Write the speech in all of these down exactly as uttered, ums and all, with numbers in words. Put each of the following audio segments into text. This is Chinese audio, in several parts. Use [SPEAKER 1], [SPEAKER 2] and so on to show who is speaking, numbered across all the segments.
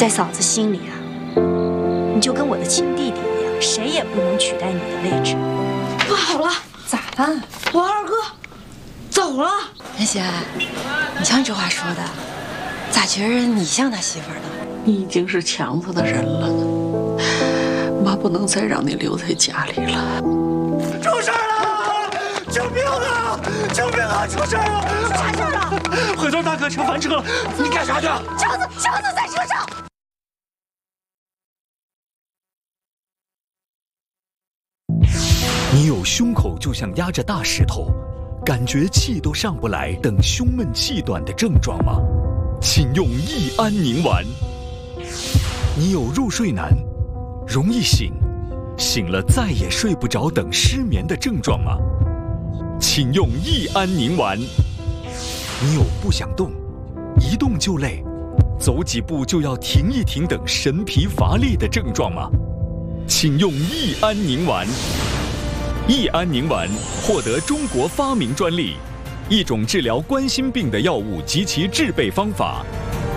[SPEAKER 1] 在嫂子心里啊，你就跟我的亲弟弟一样，谁也不能取代你的位置。
[SPEAKER 2] 不好了，
[SPEAKER 3] 咋了？
[SPEAKER 2] 我二哥走了。
[SPEAKER 3] 妍希，你瞧你这话说的，咋觉着你像他媳妇儿呢？
[SPEAKER 4] 你已经是强子的人了，妈不能再让你留在家里了。
[SPEAKER 5] 出事了！救命啊！救命啊！出事了！
[SPEAKER 2] 啥事了？
[SPEAKER 5] 回头大客车翻车了，你干啥去？
[SPEAKER 2] 强子，强子在车上。
[SPEAKER 6] 你有胸口就像压着大石头，感觉气都上不来等胸闷气短的症状吗？请用益安宁丸。你有入睡难、容易醒、醒了再也睡不着等失眠的症状吗？请用益安宁丸。你有不想动、一动就累、走几步就要停一停等神疲乏力的症状吗？请用益安宁丸。益安宁丸获得中国发明专利，一种治疗冠心病的药物及其制备方法。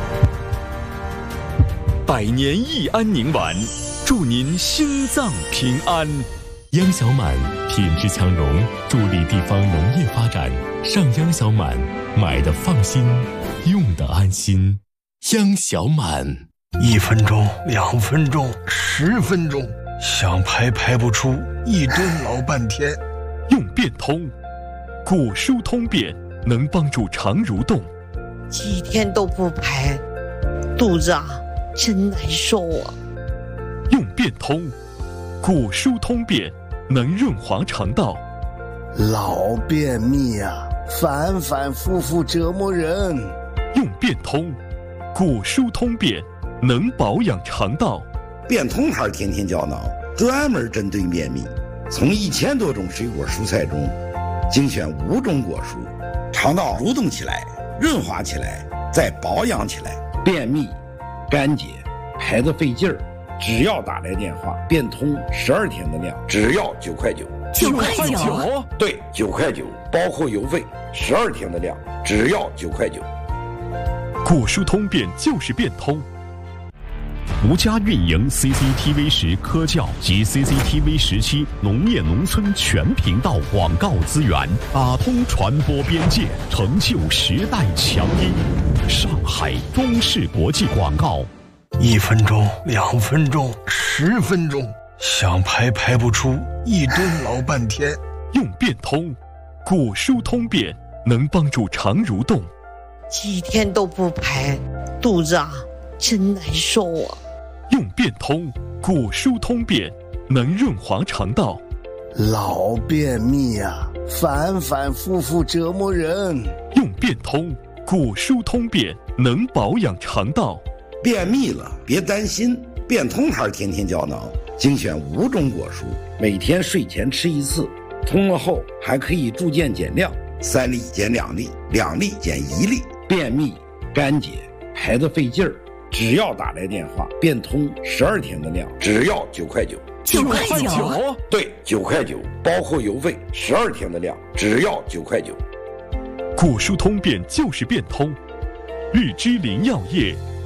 [SPEAKER 6] 百年益安宁丸，祝您心脏平安。
[SPEAKER 7] 央小满品质强融，助力地方农业发展。上央小满，买的放心，用的安心。央小满，
[SPEAKER 8] 一分钟、两分钟、十分钟，想排排不出，一蹲老半天。
[SPEAKER 6] 用变通，骨疏通便，能帮助肠蠕动。
[SPEAKER 9] 几天都不排，肚子啊真难受啊。
[SPEAKER 6] 用变通，骨疏通便，能润滑肠道。
[SPEAKER 8] 老便秘啊，反反复复折磨人。
[SPEAKER 6] 用变通，骨疏通便，能保养肠道。
[SPEAKER 10] 变通牌天天胶囊专门针对便秘，从一千多种水果蔬菜中精选五种果蔬，肠道蠕动起来，润滑起来，再保养起来。便秘、干结、排得费劲儿，只要打来电话，变通十二天的量，只要九块九。
[SPEAKER 2] 九块九？
[SPEAKER 10] 对，九块九，包括邮费，十二天的量，只要九块九。
[SPEAKER 6] 骨疏通便就是变通。
[SPEAKER 7] 吴家运营 C C T V 十科教及 C C T V 十七农业农村全频道广告资源，打通传播边界，成就时代强音。上海中视国际广告。
[SPEAKER 8] 一分钟、两分钟、十分钟，想排排不出，一蹲老半天。
[SPEAKER 6] 用变通，骨疏通便，能帮助肠蠕动。
[SPEAKER 9] 几天都不排，肚子啊真难受啊。
[SPEAKER 6] 用变通，骨疏通便，能润滑肠道。
[SPEAKER 8] 老便秘啊，反反复复折磨人。
[SPEAKER 6] 用变通，骨疏通便，能保养肠道。
[SPEAKER 10] 便秘了别担心，变通牌天天胶囊精选五种果蔬，每天睡前吃一次，通了后还可以逐渐减量，三粒减两粒，两粒减一粒。便秘、干结、排得费劲儿，只要打来电话，变通十二天的量，只要九块九。
[SPEAKER 2] 九块九？
[SPEAKER 10] 对，九块九，包括邮费，十二天的量，只要九块九。
[SPEAKER 6] 骨疏通便就是变通。绿芝林药业